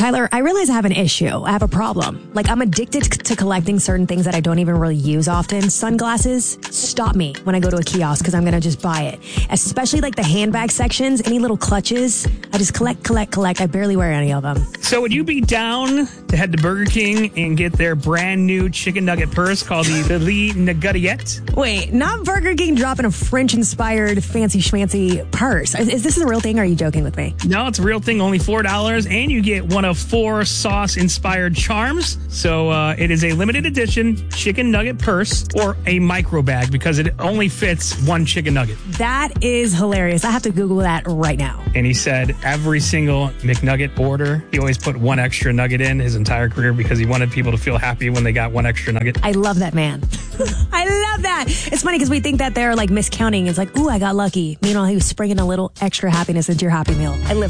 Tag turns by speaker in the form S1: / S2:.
S1: Tyler, I realize I have an issue. I have a problem. Like, I'm addicted to collecting certain things that I don't even really use often. Sunglasses stop me when I go to a kiosk because I'm going to just buy it. Especially like the handbag sections, any little clutches. I just collect. I barely wear any of them.
S2: So would you be down to head to Burger King and get their brand new chicken nugget purse called the Lee Nuggettiette?
S1: Wait, not Burger King dropping a French-inspired fancy schmancy purse. Is this a real thing or are you joking with me?
S2: No, it's a real thing. Only $4. And you get one of 4 sauce-inspired charms. So it is a limited edition chicken nugget purse or a micro bag because it only fits 1 chicken nugget.
S1: That is hilarious. I have to Google that right now.
S2: And he said every single McNugget order, he always put 1 extra nugget in his entire career because he wanted people to feel happy when they got 1 extra nugget.
S1: I love that, man. I love that. It's funny because we think that they're like miscounting. It's like, ooh, I got lucky. Meanwhile, he was springing a little extra happiness into your Happy Meal. I live